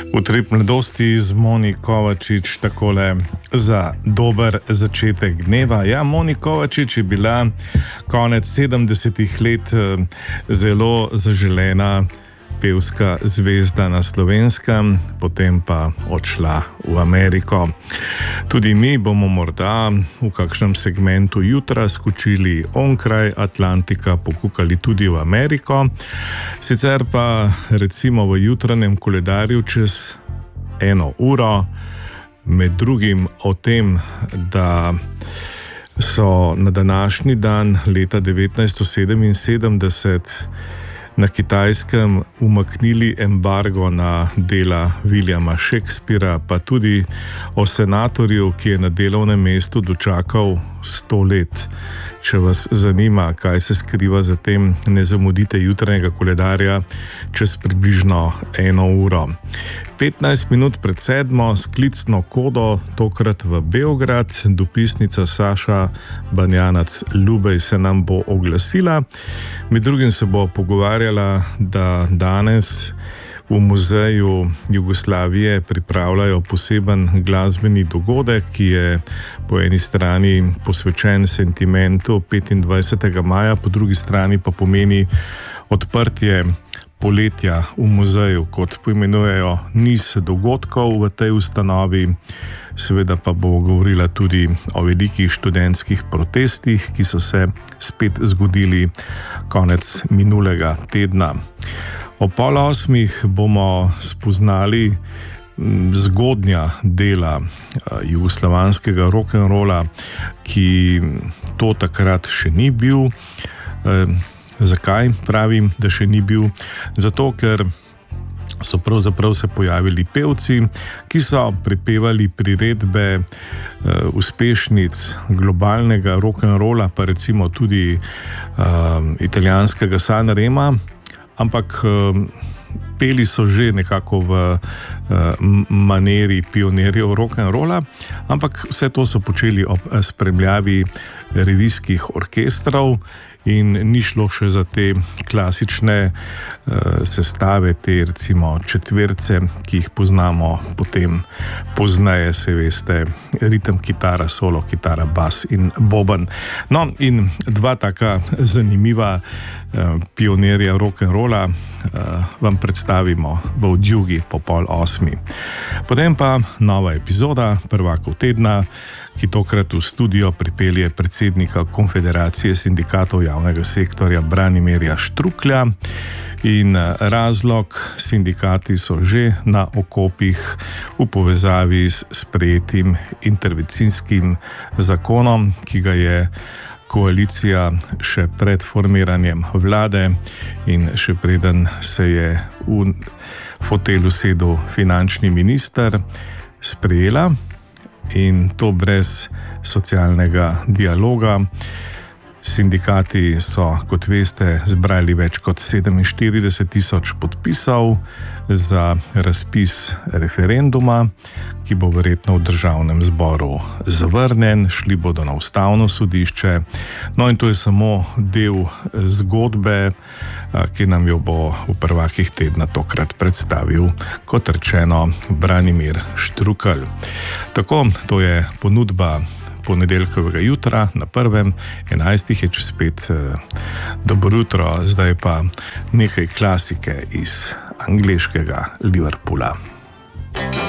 Utrip mladosti z Moni Kovačič takole za dober začetek dneva. Ja, Moni Kovačič je bila konec 70-ih let zelo zaželena pevska zvezda na Slovenskem, potem pa odšla v Ameriko. Tudi mi bomo morda v kakšnem segmentu jutra skočili onkraj Atlantika, pokukali tudi v Ameriko. Sicer pa recimo v jutranjem koledarju čez 1 uro, med drugim o tem, da so na današnji dan leta 1977 na Kitajskem umaknili embargo na dela Williama Shakespearea, pa tudi o senatorju, ki je na delovnem mestu dočakal 100 let. Če vas zanima, kaj se skriva za tem, ne zamudite jutranjega koledarja čez približno 1 uro. 15 minut pred 7 s klicno kodo, tokrat v Beograd, dopisnica Saša Banjanac-Lubej se nam bo oglasila. Med drugim se bo pogovarjala, da danes v Muzeju Jugoslavije pripravljajo poseben glasbeni dogodek, ki je po eni strani posvečen sentimentu 25. maja, po drugi strani pa pomeni odprtje poletja v muzeju, kot poimenujejo niz dogodkov v tej ustanovi. Seveda pa bo govorila tudi o velikih študentskih protestih, ki so se spet zgodili konec minulega tedna. O 7:30 bomo spoznali zgodnja dela jugoslovanskega rock'n'rolla, ki to takrat še ni bil. Zakaj pravim, da še ni bil? Zato, ker so pravzaprav se pojavili pevci, ki so pripevali priredbe uspešnic globalnega rock'n'rolla, pa recimo tudi italijanskega Sanrema, ampak peli so že nekako v maneri pionirjev rock'n'rolla, ampak vse to so počeli ob spremljavi revijskih orkestrov in ni šlo še za te klasične sestave, te recimo četverce, ki jih poznamo potem pozneje, se veste, ritem kitara, solo kitara, bas in boben. No, in dva taka zanimiva pionirja rock'n'rolla vam predstavimo v Odjugi po 7:30. Potem pa nova epizoda Prvakov tedna, ki tokrat v studio pripelje predsednika Konfederacije sindikatov javnega sektorja Branimirja Štruklja. In razlog, sindikati so že na okopih v povezavi s sprejetim intervencijskim zakonom, ki ga je koalicija še pred formiranjem vlade in še preden se je v fotelju sedel finančni minister, sprejela, in to brez socialnega dialoga. Sindikati so, kot veste, zbrali več kot 47.000 podpisov za razpis referenduma, ki bo verjetno v državnem zboru zavrnjen, šli bodo na ustavno sodišče. No, in to je samo del zgodbe, ki nam jo bo v Prvakih tedna tokrat predstavil, kot rečeno, Branimir Štrukelj. Tako, to je ponudba ponedeljkovega jutra na prvem. 11 je čez 5. Dobro jutro, zdaj pa nekaj klasike iz angleškega Liverpoola.